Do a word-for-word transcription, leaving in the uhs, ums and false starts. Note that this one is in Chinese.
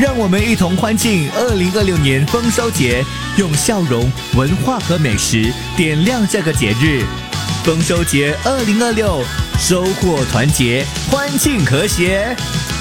让我们一同欢庆二零二六年丰收节，用笑容、文化和美食点亮这个节日。丰收节二零二六，收获团结，欢庆和谐。